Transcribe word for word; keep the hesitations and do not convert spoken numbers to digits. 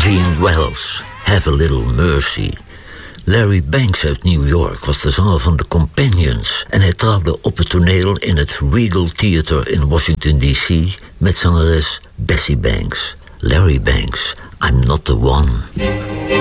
Gene Wells, Have a Little Mercy. Larry Banks uit New York was de zanger van The Companions en hij trapte op het toneel in het Regal Theater in Washington D C met zangeres Bessie Banks. Larry Banks, I'm Not the One.